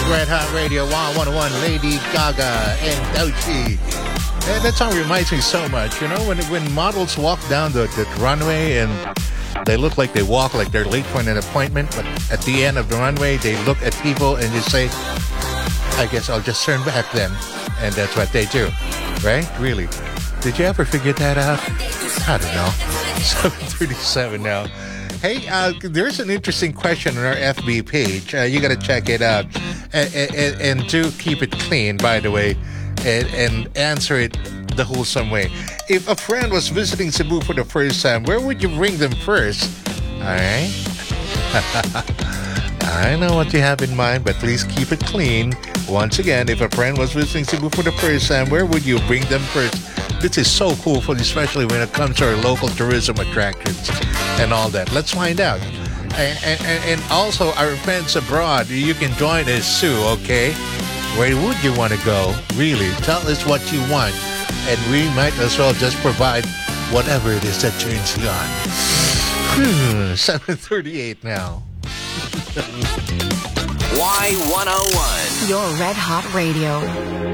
Red Hot Radio 101, Lady Gaga and Doechii. And that song reminds me so much, you know, when models walk down the runway and they look like they walk like they're late for an appointment, but at the end of the runway, they look at people and just say, I guess I'll just turn back then. And that's what they do, right? Really. Did you ever figure that out? I don't know. 7:37 now. Hey, there's an interesting question on our FB page. You got to check it out. And do keep it clean, by the way, and answer it the wholesome way. If a friend was visiting Cebu for the first time, where would you bring them first? All right? I know what you have in mind, but please keep it clean. Once again, if a friend was visiting Cebu for the first time, where would you bring them first? This is so cool, especially when it comes to our local tourism attractions and all that. Let's find out. And also, our friends abroad, you can join us too, okay? Where would you want to go? Really, tell us what you want. And we might as well just provide whatever it is that turns you on. 7:38 now. Y101. Your Red Hot Radio.